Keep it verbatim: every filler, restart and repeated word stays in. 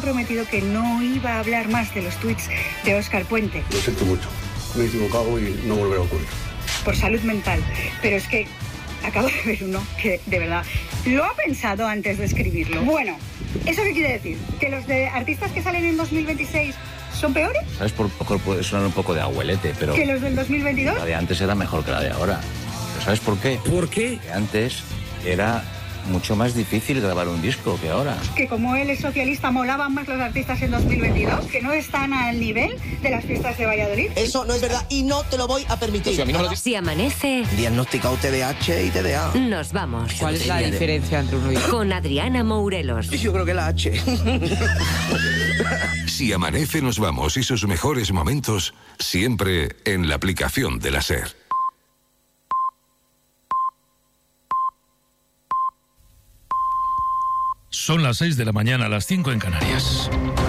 prometido que no iba a hablar más de los tuits de Óscar Puente. Lo siento mucho, me he equivocado y no volverá a ocurrir. Por salud mental, pero es que acabo de ver uno que, de verdad, lo ha pensado antes de escribirlo. Bueno, ¿eso qué quiere decir? ¿Que los de artistas que salen en dos mil veintiséis son peores? ¿Sabes? Por poco puede sonar un poco de abuelete, pero... ¿Que los del dos mil veintidós? La de antes era mejor que la de ahora. ¿Pero sabes por qué? ¿Por qué? Que antes era mucho más difícil grabar un disco que ahora. Que como él es socialista, molaban más los artistas en dos mil veintidós, que no están al nivel de las fiestas de Valladolid. Eso no es verdad y no te lo voy a permitir. Si, a mí no lo... Si amanece... Diagnosticado T D A H y T D A. Nos vamos. ¿Cuál es la diferencia entre uno y otro? Con Adriana Mourelos. Yo creo que la H. Si amanece, nos vamos y sus mejores momentos siempre en la aplicación de la SER. Son las seis de la mañana, las cinco en Canarias.